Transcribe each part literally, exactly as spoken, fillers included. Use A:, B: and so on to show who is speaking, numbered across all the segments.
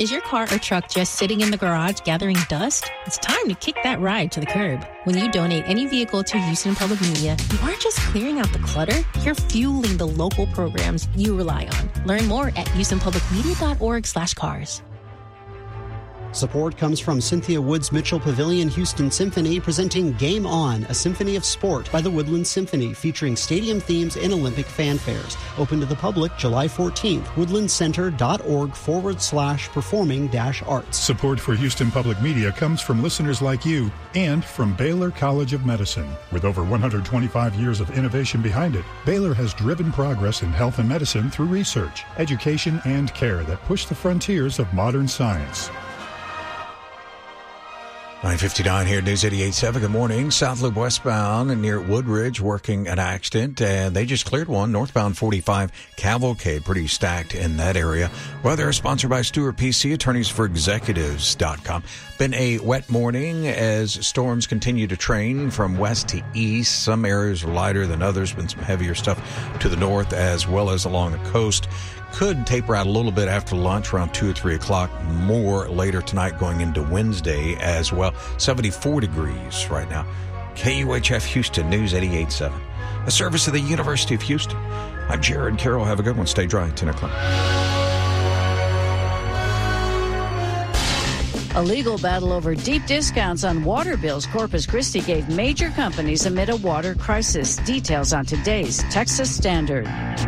A: Is your car or truck just sitting in the garage gathering dust? It's time to kick that ride to the curb. When you donate any vehicle to Houston Public Media, you aren't just clearing out the clutter, you're fueling the local programs you rely on. Learn more at houstonpublicmedia.org slash cars.
B: Support comes from Cynthia Woods Mitchell Pavilion Houston Symphony presenting Game On, a symphony of sport by the Woodland Symphony featuring stadium themes and Olympic fanfares. Open to the public July fourteenth. woodlandcenter.org forward slash performing dash arts.
C: Support for Houston Public Media comes from listeners like you and from Baylor College of Medicine. With over one hundred twenty-five years of innovation behind it, Baylor has driven progress in health and medicine through research, education, and care that push the frontiers of modern science.
D: nine fifty-nine here, News eighty-eight point seven. Good morning. South Loop westbound near Woodridge working an accident, and they just cleared one. Northbound forty-five Cavalcade, pretty stacked in that area. Weather is sponsored by Stewart P C, attorneys for executives dot com. Been a wet morning as storms continue to train from west to east. Some areas are lighter than others. Been some heavier stuff to the north as well as along the coast. Could taper out a little bit after lunch, around two or three o'clock. More later tonight going into Wednesday as well. seventy-four degrees right now. K U H F Houston, News eighty-eight point seven. A service of the University of Houston. I'm Jared Carroll. Have a good one. Stay dry at ten o'clock.
E: A legal battle over deep discounts on water bills. Corpus Christi gave major companies amid a water crisis. Details on today's Texas Standard.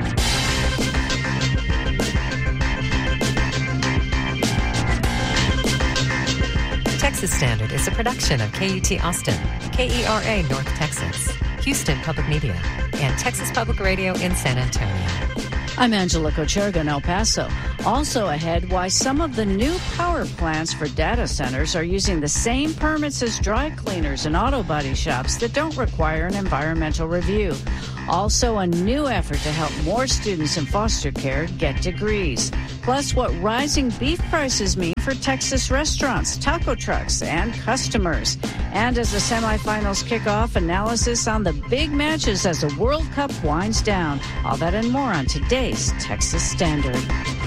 F: Texas Standard is a production of K U T Austin, K E R A North Texas, Houston Public Media, and Texas Public Radio in San Antonio.
E: I'm Angela Kocherga in El Paso. Also ahead, why some of the new power plants for data centers are using the same permits as dry cleaners and auto body shops that don't require an environmental review. Also, a new effort to help more students in foster care get degrees. Plus, what rising beef prices mean for Texas restaurants, taco trucks, and customers. And as the semifinals kick off, analysis on the big matches as the World Cup winds down. All that and more on today's Texas Standard.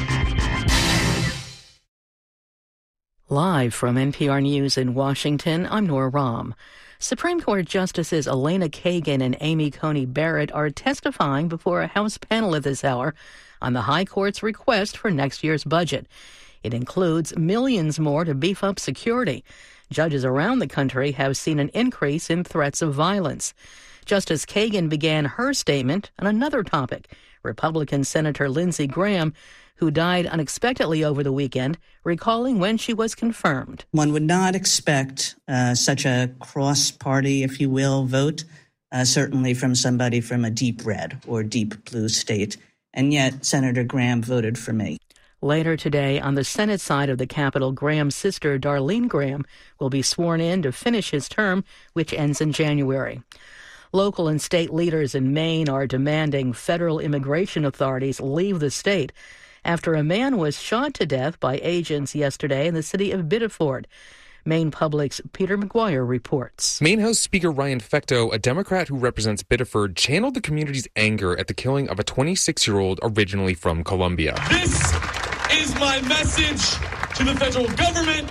G: Live from N P R News in Washington, I'm Nora Rahm. Supreme Court Justices Elena Kagan and Amy Coney Barrett are testifying before a House panel at this hour on the High Court's request for next year's budget. It includes millions more to beef up security. Judges around the country have seen an increase in threats of violence. Justice Kagan began her statement on another topic. Republican Senator Lindsey Graham, who died unexpectedly over the weekend, recalling when she was confirmed.
H: One would not expect uh, such a cross-party, if you will, vote, uh, certainly from somebody from a deep red or deep blue state. And yet, Senator Graham voted for me.
G: Later today, on the Senate side of the Capitol, Graham's sister, Darlene Graham, will be sworn in to finish his term, which ends in January. Local and state leaders in Maine are demanding federal immigration authorities leave the state after a man was shot to death by agents yesterday in the city of Biddeford. Maine Public's Peter McGuire reports.
I: Maine House Speaker Ryan Fecteau, a Democrat who represents Biddeford, channeled the community's anger at the killing of a twenty-six-year-old originally from Colombia.
J: This is my message to the federal government.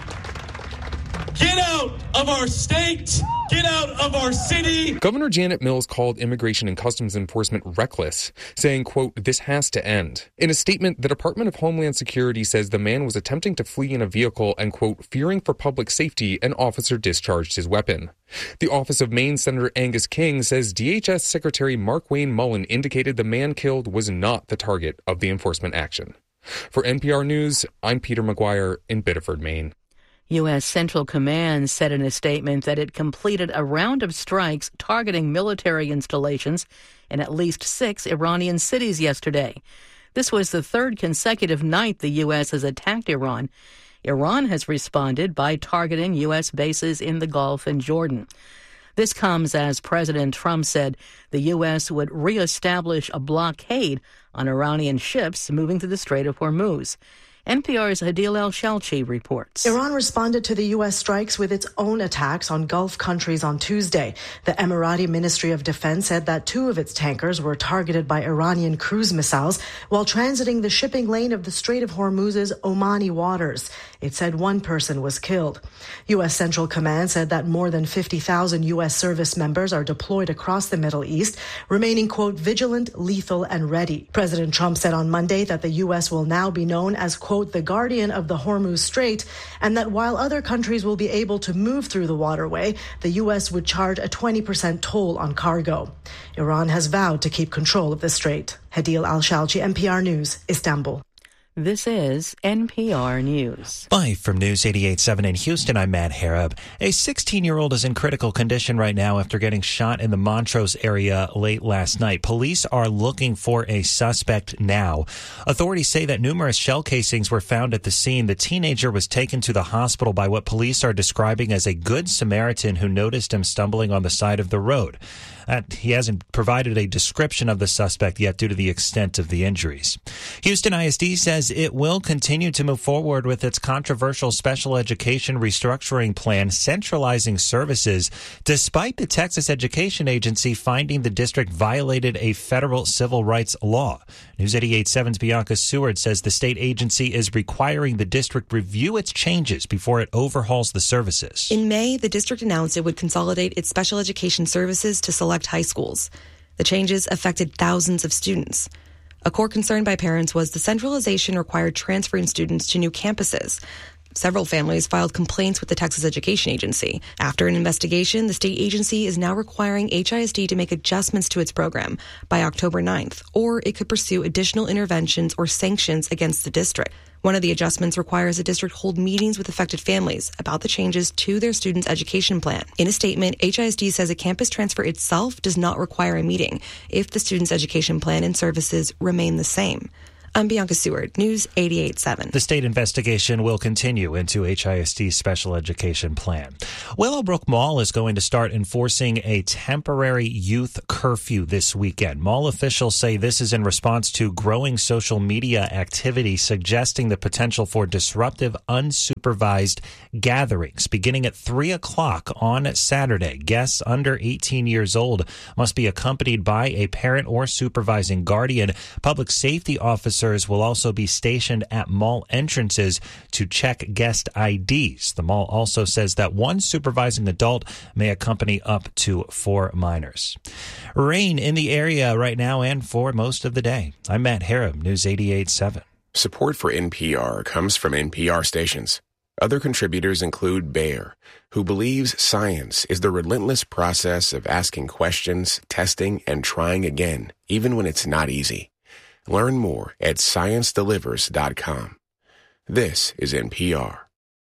J: Get out of our state. Get out of our city.
I: Governor Janet Mills called Immigration and Customs Enforcement reckless, saying, quote, "This has to end." In a statement, the Department of Homeland Security says the man was attempting to flee in a vehicle and, quote, "fearing for public safety, an officer discharged his weapon." The Office of Maine Senator Angus King says D H S Secretary Mark Wayne Mullen indicated the man killed was not the target of the enforcement action. For N P R News, I'm Peter McGuire in Biddeford, Maine.
G: U S. Central Command said in a statement that it completed a round of strikes targeting military installations in at least six Iranian cities yesterday. This was the third consecutive night the U S has attacked Iran. Iran has responded by targeting U S bases in the Gulf and Jordan. This comes as President Trump said the U S would reestablish a blockade on Iranian ships moving through the Strait of Hormuz. N P R's Hadil El-Shalchi reports.
K: Iran responded to the U S strikes with its own attacks on Gulf countries on Tuesday. The Emirati Ministry of Defense said that two of its tankers were targeted by Iranian cruise missiles while transiting the shipping lane of the Strait of Hormuz's Omani waters. It said one person was killed. U S Central Command said that more than fifty thousand U S service members are deployed across the Middle East, remaining, quote, vigilant, lethal, and ready. President Trump said on Monday that the U S will now be known as, quote, the guardian of the Hormuz Strait, and that while other countries will be able to move through the waterway, the U S would charge a twenty percent toll on cargo. Iran has vowed to keep control of the strait. Hadil Al-Shalchi, N P R News, Istanbul.
G: This is N P R News.
L: Live from News eighty-eight point seven in Houston, I'm Matt Harab. A sixteen-year-old is in critical condition right now after getting shot in the Montrose area late last night. Police are looking for a suspect now. Authorities say that numerous shell casings were found at the scene. The teenager was taken to the hospital by what police are describing as a good Samaritan who noticed him stumbling on the side of the road. Uh, he hasn't provided a description of the suspect yet due to the extent of the injuries. Houston I S D says it will continue to move forward with its controversial special education restructuring plan, centralizing services, despite the Texas Education Agency finding the district violated a federal civil rights law. News eighty-eight point seven's Bianca Seward says the state agency is requiring the district review its changes before it overhauls the services.
M: In May, the district announced it would consolidate its special education services to select high schools. The changes affected thousands of students. A core concern by parents was the centralization required transferring students to new campuses. Several families filed complaints with the Texas Education Agency. After an investigation, the state agency is now requiring H I S D to make adjustments to its program by October ninth, or it could pursue additional interventions or sanctions against the district. One of the adjustments requires the district hold meetings with affected families about the changes to their students' education plan. In a statement, H I S D says a campus transfer itself does not require a meeting if the student's education plan and services remain the same. I'm Bianca Seward, News eighty-eight point seven.
L: The state investigation will continue into H I S D's special education plan. Willowbrook Mall is going to start enforcing a temporary youth curfew this weekend. Mall officials say this is in response to growing social media activity suggesting the potential for disruptive, unsupervised gatherings. Beginning at three o'clock on Saturday, guests under eighteen years old must be accompanied by a parent or supervising guardian. Public safety officers will also be stationed at mall entrances to check guest I Ds. The mall also says that one supervising adult may accompany up to four minors. Rain in the area right now and for most of the day. I'm Matt Harab, News eighty-eight point seven.
N: Support for N P R comes from N P R stations. Other contributors include Bayer, who believes science is the relentless process of asking questions, testing, and trying again, even when it's not easy. Learn more at science delivers dot com. This is N P R.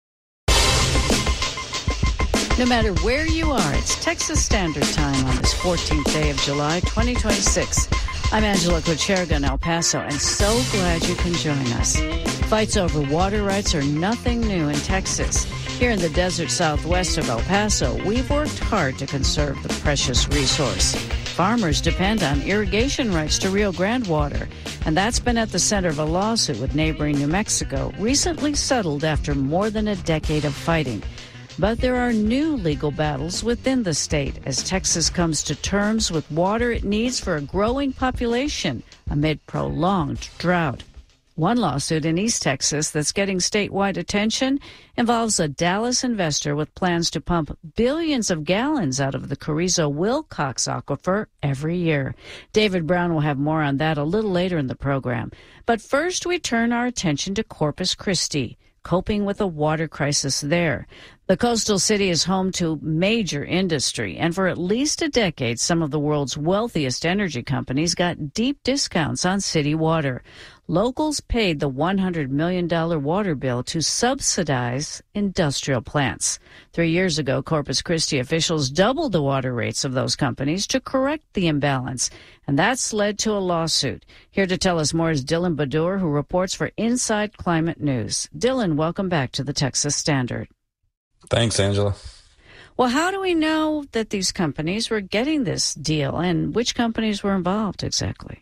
E: No matter where you are, it's Texas Standard Time on this fourteenth day of July, twenty twenty-six. I'm Angela Kucherga in El Paso, and so glad you can join us. Fights over water rights are nothing new in Texas. Here in the desert southwest of El Paso, we've worked hard to conserve the precious resource. Farmers depend on irrigation rights to Rio Grande water, and that's been at the center of a lawsuit with neighboring New Mexico, recently settled after more than a decade of fighting. But there are new legal battles within the state as Texas comes to terms with water it needs for a growing population amid prolonged drought. One lawsuit in East Texas that's getting statewide attention involves a Dallas investor with plans to pump billions of gallons out of the Carrizo Wilcox aquifer every year. David Brown will have more on that a little later in the program. But first, we turn our attention to Corpus Christi, coping with a water crisis there. The coastal city is home to major industry, and for at least a decade, some of the world's wealthiest energy companies got deep discounts on city water. Locals paid the one hundred million dollars water bill to subsidize industrial plants. Three years ago, Corpus Christi officials doubled the water rates of those companies to correct the imbalance, and that's led to a lawsuit. Here to tell us more is Dylan Badur, who reports for Inside Climate News. Dylan, welcome back to the Texas Standard.
O: Thanks, Angela.
E: Well, how do we know that these companies were getting this deal, and which companies were involved exactly?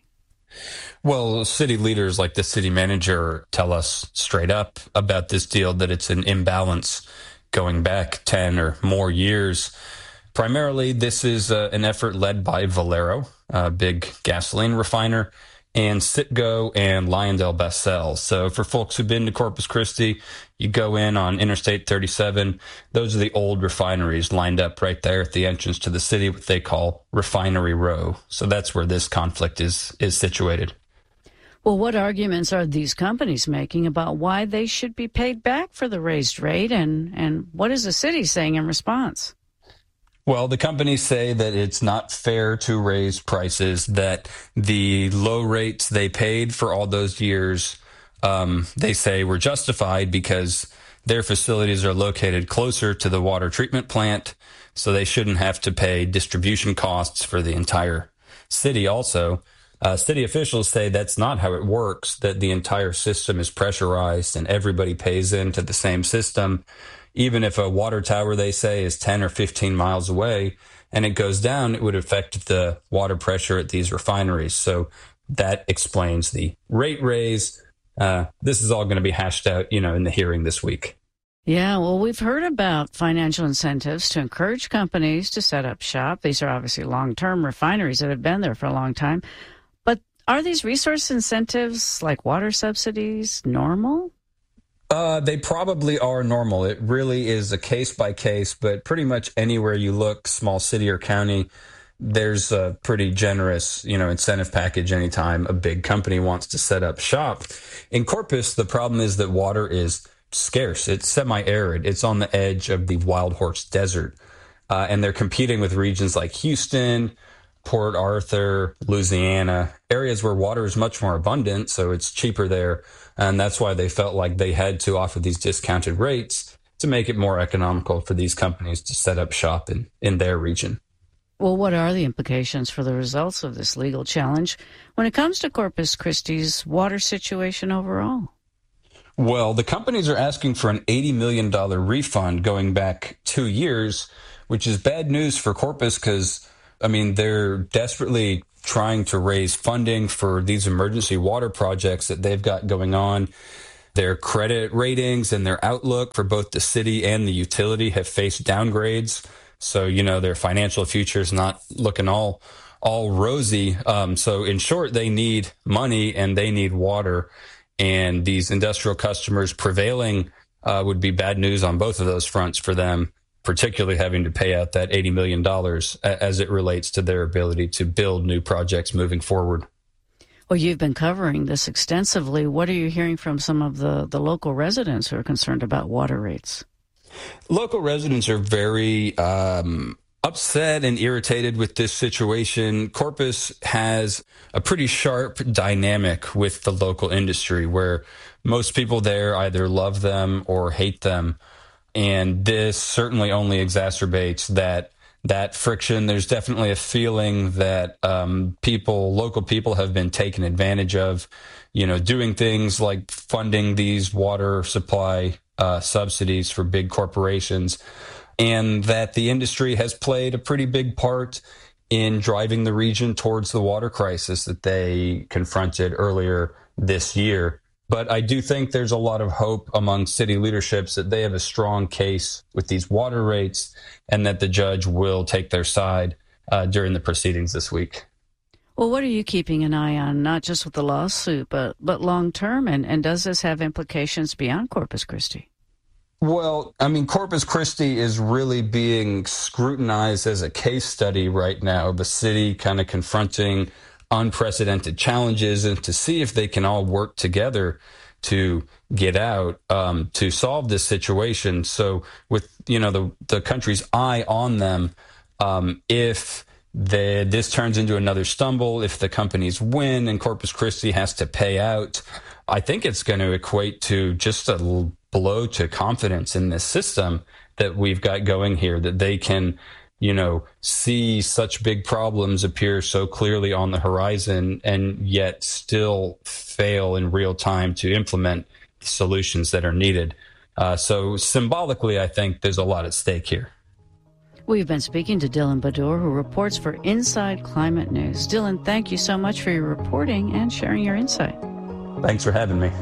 O: Well, city leaders like the city manager tell us straight up about this deal that it's an imbalance going back ten or more years. Primarily, this is uh, an effort led by Valero, a big gasoline refiner, and Citgo and LyondellBasell. So for folks who've been to Corpus Christi, you go in on Interstate thirty-seven. Those are the old refineries lined up right there at the entrance to the city, what they call Refinery Row. So that's where this conflict is is situated.
E: Well, what arguments are these companies making about why they should be paid back for the raised rate, and, and what is the city saying in response?
O: Well, the companies say that it's not fair to raise prices, that the low rates they paid for all those years, um, they say were justified because their facilities are located closer to the water treatment plant, so they shouldn't have to pay distribution costs for the entire city also. Uh, city officials say that's not how it works, that the entire system is pressurized and everybody pays into the same system. Even if a water tower, they say, is ten or fifteen miles away and it goes down, it would affect the water pressure at these refineries. So that explains the rate raise. Uh, this is all going to be hashed out, you know, in the hearing this week.
E: Yeah, well, we've heard about financial incentives to encourage companies to set up shop. These are obviously long-term refineries that have been there for a long time. But are these resource incentives like water subsidies normal?
O: Uh, they probably are normal. It really is a case by case, but pretty much anywhere you look, small city or county, there's a pretty generous, you know, incentive package anytime a big company wants to set up shop. In Corpus, the problem is that water is scarce. It's semi-arid. It's on the edge of the Wild Horse Desert. Uh, and they're competing with regions like Houston, Port Arthur, Louisiana, areas where water is much more abundant, so it's cheaper there. And that's why they felt like they had to offer these discounted rates to make it more economical for these companies to set up shop in, in their region.
E: Well, what are the implications for the results of this legal challenge when it comes to Corpus Christi's water situation overall?
O: Well, the companies are asking for an eighty million dollars refund going back two years, which is bad news for Corpus because, I mean, they're desperately trying to raise funding for these emergency water projects that they've got going on. Their credit ratings and their outlook for both the city and the utility have faced downgrades. So, you know, their financial future is not looking all all rosy. Um, so in short, they need money and they need water. And these industrial customers prevailing uh, would be bad news on both of those fronts for them, particularly having to pay out that eighty million dollars as it relates to their ability to build new projects moving forward.
E: Well, you've been covering this extensively. What are you hearing from some of the, the local residents who are concerned about water rates?
O: Local residents are very um, upset and irritated with this situation. Corpus has a pretty sharp dynamic with the local industry where most people there either love them or hate them. And this certainly only exacerbates that that friction. There's definitely a feeling that um, people, local people have been taken advantage of, you know, doing things like funding these water supply uh, subsidies for big corporations, and that the industry has played a pretty big part in driving the region towards the water crisis that they confronted earlier this year. But I do think there's a lot of hope among city leaderships that they have a strong case with these water rates and that the judge will take their side uh, during the proceedings this week.
E: Well, what are you keeping an eye on, not just with the lawsuit, but, but long term? And, and does this have implications beyond Corpus Christi?
O: Well, I mean, Corpus Christi is really being scrutinized as a case study right now, the city kind of confronting unprecedented challenges and to see if they can all work together to get out, um, to solve this situation. So with, you know, the, the country's eye on them, um, if the, this turns into another stumble, if the companies win and Corpus Christi has to pay out, I think it's going to equate to just a blow to confidence in this system that we've got going here, that they can, you know, see such big problems appear so clearly on the horizon and yet still fail in real time to implement solutions that are needed. Uh, so symbolically, I think there's a lot at stake here.
E: We've been speaking to Dylan Badur, who reports for Inside Climate News. Dylan, thank you so much for your reporting and sharing your insight.
O: Thanks for having me.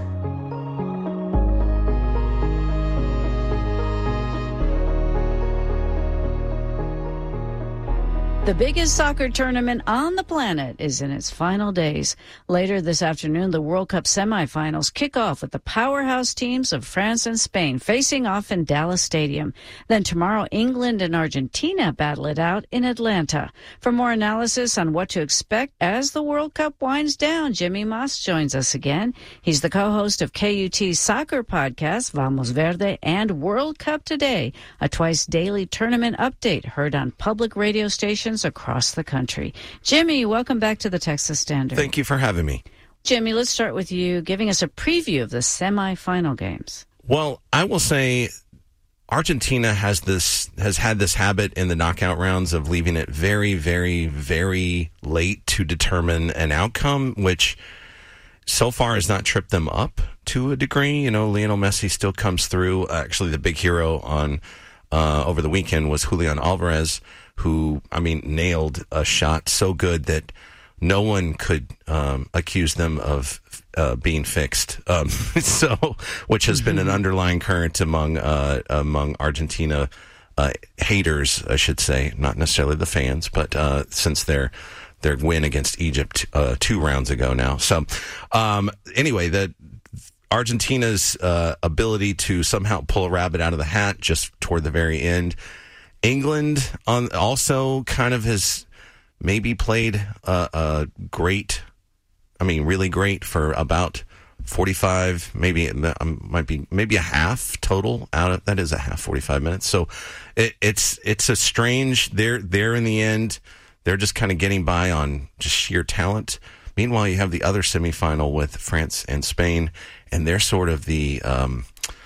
E: The biggest soccer tournament on the planet is in its final days. Later this afternoon, the World Cup semifinals kick off with the powerhouse teams of France and Spain facing off in Dallas Stadium. Then tomorrow, England and Argentina battle it out in Atlanta. For more analysis on what to expect as the World Cup winds down, Jimmy Moss joins us again. He's the co-host of K U T's soccer podcast, Vamos Verde, and World Cup Today, a twice-daily tournament update heard on public radio stations across the country. Jimmy, welcome back to the Texas Standard.
P: Thank you for having me.
E: Jimmy, let's start with you giving us a preview of the semifinal games.
P: Well, I will say Argentina has this has had this habit in the knockout rounds of leaving it very, very, very late to determine an outcome, which so far has not tripped them up to a degree. You know, Lionel Messi still comes through. Uh, actually, the big hero on uh, over the weekend was Julian Alvarez, who, I mean, nailed a shot so good that no one could um, accuse them of uh, being fixed. Um, so, which has been an underlying current among uh, among Argentina uh, haters, I should say, not necessarily the fans, but uh, since their their win against Egypt uh, two rounds ago now. So, um, anyway, the Argentina's uh, ability to somehow pull a rabbit out of the hat just toward the very end. England on also kind of has maybe played a, a great, I mean, really great for about forty-five, maybe um, might be maybe a half total out of that is a half forty-five minutes. So it, it's it's a strange. They're they're in the end. They're just kind of getting by on just sheer talent. Meanwhile, you have the other semifinal with France and Spain, and they're sort of the. Um,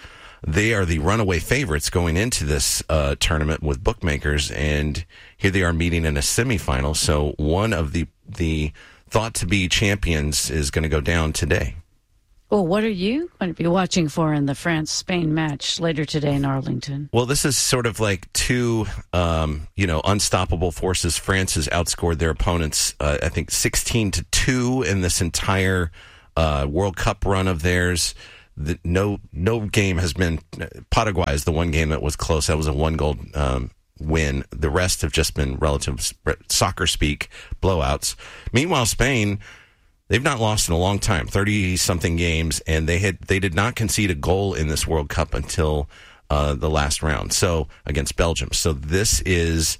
P: They are the runaway favorites going into this uh, tournament with bookmakers, and here they are meeting in a semifinal. So one of the the thought to be champions is going to go down today.
E: Well, what are you going to be watching for in the France-Spain match later today in Arlington?
P: Well, this is sort of like two, um, you know, unstoppable forces. France has outscored their opponents, uh, I think, sixteen to two in this entire uh, World Cup run of theirs. The, no no game has been, Paraguay is the one game that was close. That was a one-goal um, win. The rest have just been relative soccer speak blowouts. Meanwhile, Spain, they've not lost in a long time, thirty-something games, and they had they did not concede a goal in this World Cup until uh, the last round, so against Belgium. So this is...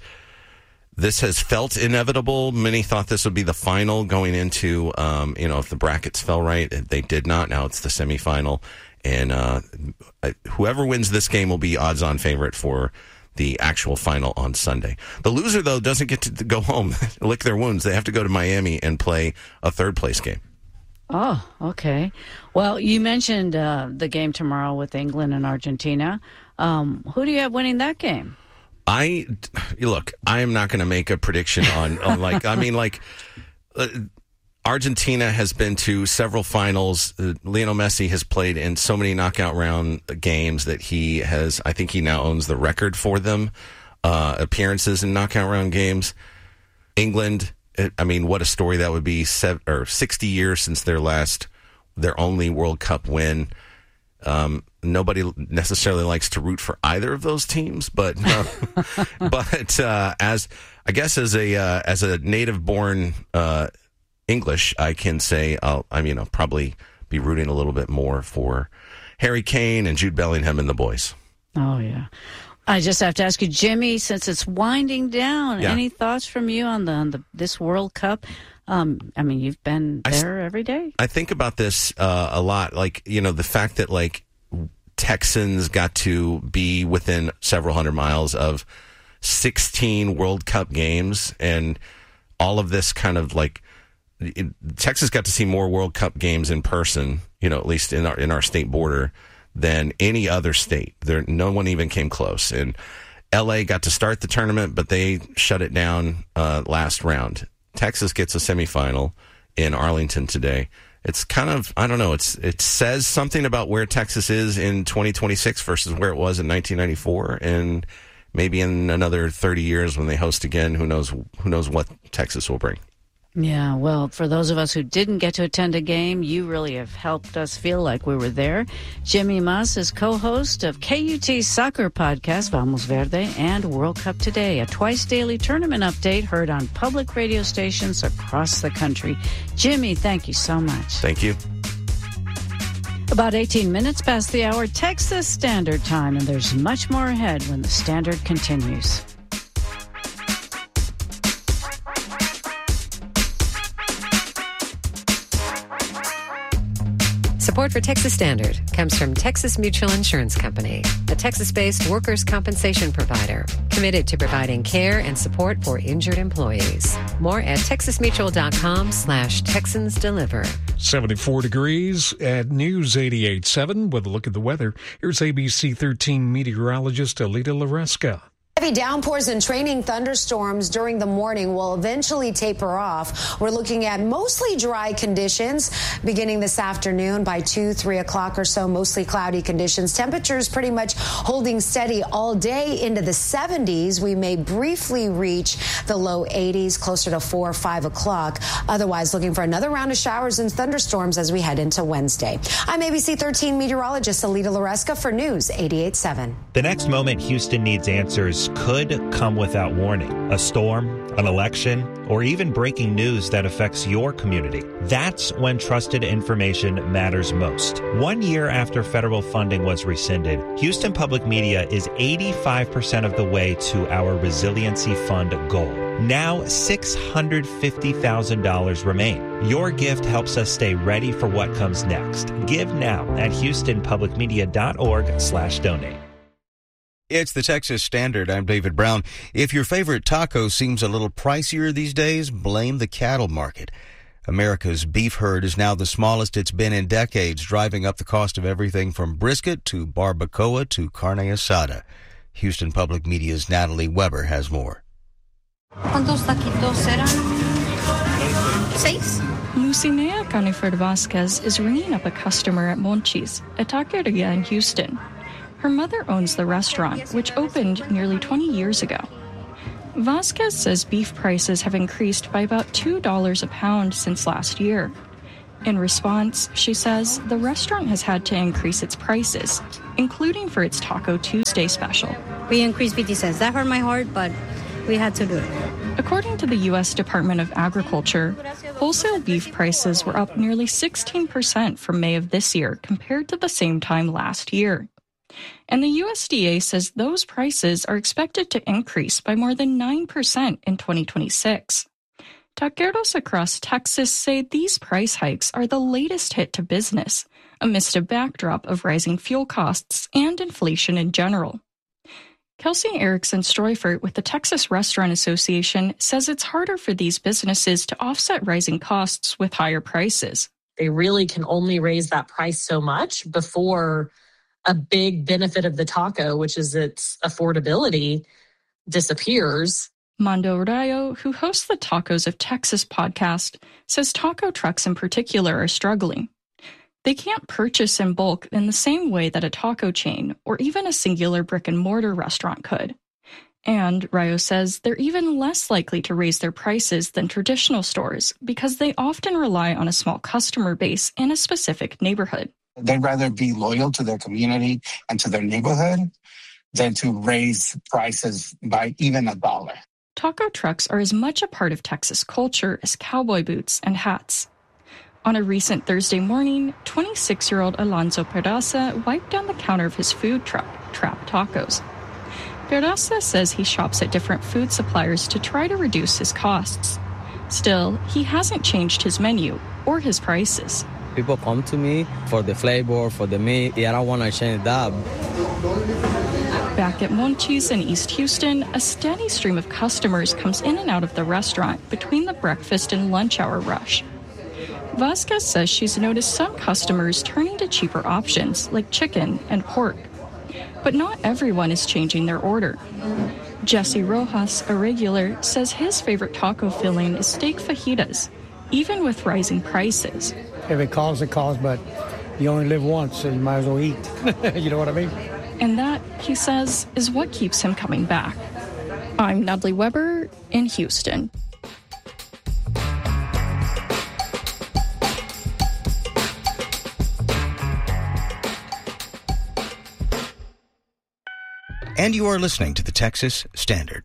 P: This has felt inevitable. Many thought this would be the final going into, um, you know, if the brackets fell right. They did not. Now it's the semifinal. And uh, whoever wins this game will be odds-on favorite for the actual final on Sunday. The loser, though, doesn't get to go home, lick their wounds. They have to go to Miami and play a third-place game.
E: Oh, okay. Well, you mentioned uh, the game tomorrow with England and Argentina. Um, who do you have winning that game?
P: I look. I am not going to make a prediction on, on like. I mean, like uh, Argentina has been to several finals. Uh, Lionel Messi has played in so many knockout round games that he has. I think he now owns the record for them uh, appearances in knockout round games. England. It, I mean, what a story that would be. Seven, or sixty years since their last, their only World Cup win. Um, nobody necessarily likes to root for either of those teams, but uh, but uh, as I guess as a uh, as a native-born uh, English, I can say I'll I mean I'll probably be rooting a little bit more for Harry Kane and Jude Bellingham and the boys.
E: Oh yeah, I just have to ask you, Jimmy, since it's winding down, yeah. any thoughts from you on the on the this World Cup? Um, I mean, you've been there I, every day.
P: I think about this uh, a lot. Like, you know, the fact that, like, Texans got to be within several hundred miles of sixteen World Cup games, and all of this kind of, like, it, Texas got to see more World Cup games in person, you know, at least in our in our state border, than any other state. There, no one even came close. And L A got to start the tournament, but they shut it down uh, last round. Texas gets a semifinal in Arlington today. It's kind of, I don't know, it's it says something about where Texas is in twenty twenty-six versus where it was in nineteen ninety-four. And maybe in another thirty years when they host again, who knows, who knows what Texas will bring.
E: Yeah, well, for those of us who didn't get to attend a game, you really have helped us feel like we were there. Jimmy Mas is co-host of K U T's soccer podcast, Vamos Verde, and World Cup Today, a twice-daily tournament update heard on public radio stations across the country. Jimmy, thank you so much.
P: Thank you.
E: About eighteen minutes past the hour, Texas Standard Time, and there's much more ahead when the Standard continues.
F: Support for Texas Standard comes from Texas Mutual Insurance Company, a Texas-based workers' compensation provider committed to providing care and support for injured employees. More at texasmutual.com slash Texans Deliver.
Q: seventy-four degrees at News eighty-eight point seven with a look at the weather. Here's A B C thirteen meteorologist Alita Laresca.
R: Heavy downpours and training thunderstorms during the morning will eventually taper off. We're looking at mostly dry conditions beginning this afternoon by two, three o'clock or so, mostly cloudy conditions. Temperatures pretty much holding steady all day into the seventies. We may briefly reach the low eighties closer to four or five o'clock. Otherwise, looking for another round of showers and thunderstorms as we head into Wednesday. I'm A B C thirteen meteorologist Alita Laresca for News eighty-eight point seven.
L: The next moment Houston needs answers could come without warning. A storm, an election, or even breaking news that affects your community. That's when trusted information matters most. One year after federal funding was rescinded, Houston Public Media is eighty-five percent of the way to our Resiliency Fund goal. Now, six hundred fifty thousand dollars remain. Your gift helps us stay ready for what comes next. Give now at houstonpublicmedia.org slash donate.
S: It's the Texas Standard. I'm David Brown. If your favorite taco seems a little pricier these days, blame the cattle market. America's beef herd is now the smallest it's been in decades, driving up the cost of everything from brisket to barbacoa to carne asada. Houston Public Media's Natalie Weber has more.
T: ¿Cuántos taquitos eran? Seis.
U: Lucinea Canifer Vasquez is ringing up a customer at Monchi's, a taqueria in Houston. Her mother owns the restaurant, which opened nearly twenty years ago. Vasquez says beef prices have increased by about two dollars a pound since last year. In response, she says the restaurant has had to increase its prices, including for its Taco Tuesday special.
T: We increased fifty cents. That hurt my heart, but we had to do it.
U: According to the U S Department of Agriculture, wholesale beef prices were up nearly sixteen percent from May of this year compared to the same time last year. And the U S D A says those prices are expected to increase by more than nine percent in twenty twenty-six. Taqueros across Texas say these price hikes are the latest hit to business, amidst a backdrop of rising fuel costs and inflation in general. Kelsey Erickson-Streufert with the Texas Restaurant Association says it's harder for these businesses to offset rising costs with higher prices.
V: They really can only raise that price so much before a big benefit of the taco, which is its affordability, disappears.
U: Mondo Rayo, who hosts the Tacos of Texas podcast, says taco trucks in particular are struggling. They can't purchase in bulk in the same way that a taco chain or even a singular brick-and-mortar restaurant could. And, Rayo says, they're even less likely to raise their prices than traditional stores because they often rely on a small customer base in a specific neighborhood.
W: They'd rather be loyal to their community and to their neighborhood than to raise prices by even a dollar.
U: Taco trucks are as much a part of Texas culture as cowboy boots and hats. On a recent Thursday morning, twenty-six-year-old Alonso Peraza wiped down the counter of his food truck, Trap Tacos. Peraza says he shops at different food suppliers to try to reduce his costs. Still, he hasn't changed his menu or his prices.
X: People come to me for the flavor, for the meat. Yeah, I don't want to change that.
U: Back at Monchi's in East Houston, a steady stream of customers comes in and out of the restaurant between the breakfast and lunch hour rush. Vasquez says she's noticed some customers turning to cheaper options like chicken and pork. But not everyone is changing their order. Jesse Rojas, a regular, says his favorite taco filling is steak fajitas, even with rising prices.
Y: If it calls, it calls, but you only live once, so you might as well eat. You know what I mean?
U: And that, he says, is what keeps him coming back. I'm Natalie Weber in Houston.
S: And you are listening to the Texas Standard.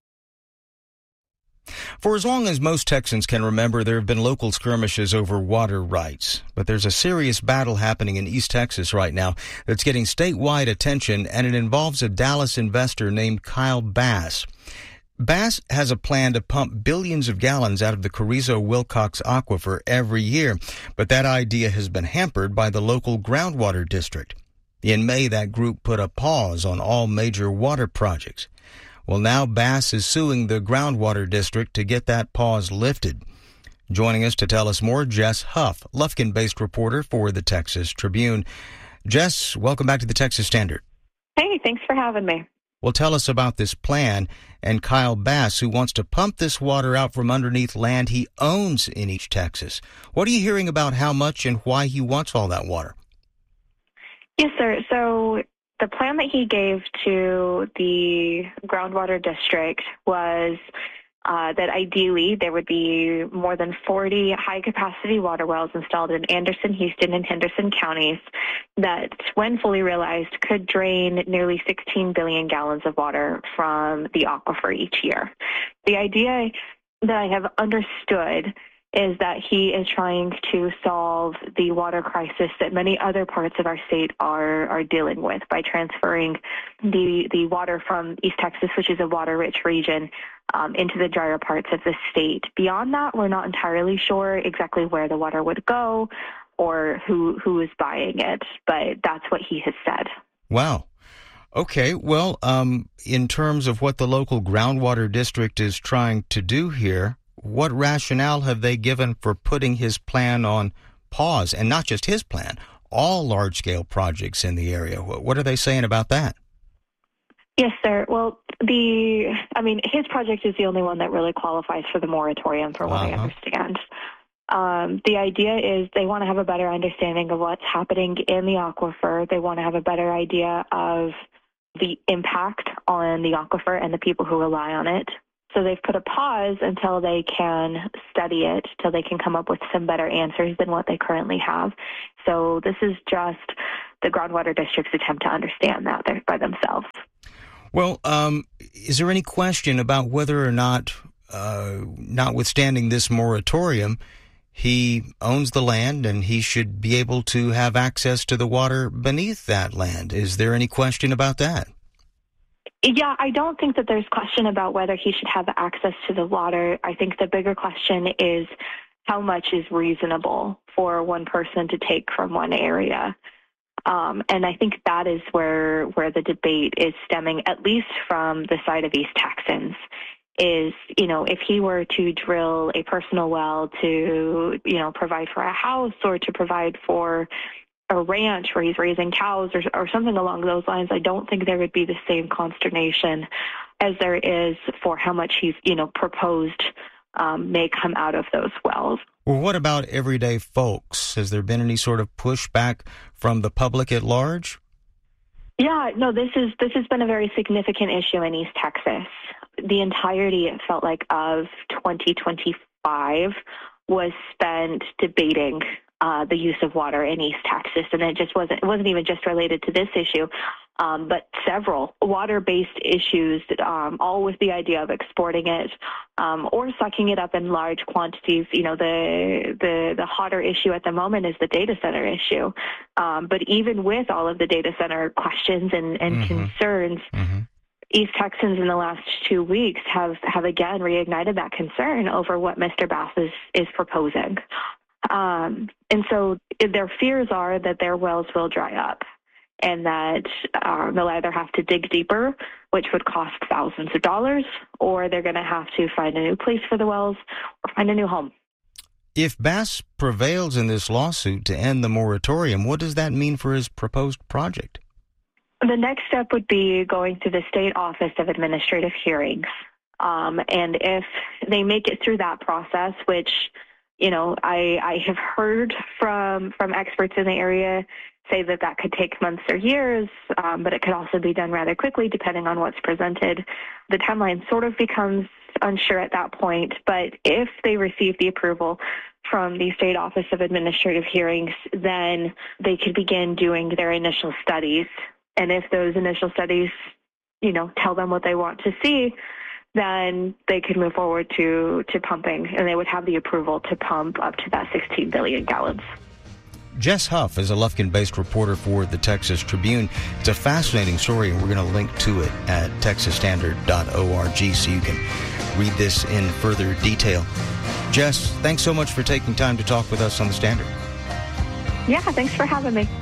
S: For as long as most Texans can remember, there have been local skirmishes over water rights. But there's a serious battle happening in East Texas right now that's getting statewide attention, and it involves a Dallas investor named Kyle Bass. Bass has a plan to pump billions of gallons out of the Carrizo-Wilcox Aquifer every year, but that idea has been hampered by the local groundwater district. In May, that group put a pause on all major water projects. Well, now Bass is suing the groundwater district to get that pause lifted. Joining us to tell us more, Jess Huff, Lufkin-based reporter for the Texas Tribune. Jess, welcome back to the Texas Standard.
A: Hey, thanks for having me.
S: Well, tell us about this plan and Kyle Bass, who wants to pump this water out from underneath land he owns in East Texas. What are you hearing about how much and why he wants all that water?
A: Yes, sir. So the plan that he gave to the groundwater district was uh, that ideally there would be more than forty high-capacity water wells installed in Anderson, Houston, and Henderson counties that, when fully realized, could drain nearly sixteen billion gallons of water from the aquifer each year. The idea that I have understood is that he is trying to solve the water crisis that many other parts of our state are are dealing with by transferring the the water from East Texas, which is a water-rich region, um, into the drier parts of the state. Beyond that, we're not entirely sure exactly where the water would go or who who is buying it, but that's what he has said.
S: Wow. Okay, well, um, in terms of what the local groundwater district is trying to do here, what rationale have they given for putting his plan on pause? And not just his plan, all large-scale projects in the area. What are they saying about that?
A: Yes, sir. Well, the, I mean, his project is the only one that really qualifies for the moratorium, for what uh-huh. I understand. Um, the idea is they want to have a better understanding of what's happening in the aquifer. They want to have a better idea of the impact on the aquifer and the people who rely on it. So they've put a pause until they can study it, till they can come up with some better answers than what they currently have. So this is just the groundwater district's attempt to understand that by themselves.
S: Well, um, is there any question about whether or not, uh, notwithstanding this moratorium, he owns the land and he should be able to have access to the water beneath that land? Is there any question about that?
A: Yeah, I don't think that there's question about whether he should have access to the water. I think the bigger question is how much is reasonable for one person to take from one area. Um, and I think that is where where the debate is stemming, at least from the side of East Texans, is, you know, if he were to drill a personal well to, you know, provide for a house or to provide for a ranch where he's raising cows or, or something along those lines, I don't think there would be the same consternation as there is for how much he's, you know, proposed um, may come out of those wells.
S: Well, what about everyday folks? Has there been any sort of pushback from the public at large?
A: Yeah, no, this is this has been a very significant issue in East Texas. The entirety, it felt like, of twenty twenty-five was spent debating Uh, the use of water in East Texas, and it just wasn't it wasn't even just related to this issue, um, but several water-based issues, um, all with the idea of exporting it um, or sucking it up in large quantities. You know, the the the hotter issue at the moment is the data center issue, um, but even with all of the data center questions and, and mm-hmm. concerns. Mm-hmm. East Texans in the last two weeks have, have again reignited that concern over what Mister Bass is, is proposing. Um, and so their fears are that their wells will dry up and that uh, they'll either have to dig deeper, which would cost thousands of dollars, or they're going to have to find a new place for the wells or find a new home.
S: If Bass prevails in this lawsuit to end the moratorium, what does that mean for his proposed project?
A: The next step would be going to the State Office of Administrative Hearings. Um, and if they make it through that process, which, you know, I, I have heard from, from experts in the area say that that could take months or years, um, but it could also be done rather quickly depending on what's presented. The timeline sort of becomes unsure at that point, but if they receive the approval from the State Office of Administrative Hearings, then they could begin doing their initial studies. And if those initial studies, you know, tell them what they want to see, then they could move forward to, to pumping, and they would have the approval to pump up to that sixteen billion gallons.
S: Jess Huff is a Lufkin-based reporter for the Texas Tribune. It's a fascinating story, and we're going to link to it at texas standard dot org so you can read this in further detail. Jess, thanks so much for taking time to talk with us on The Standard.
A: Yeah, thanks for having me.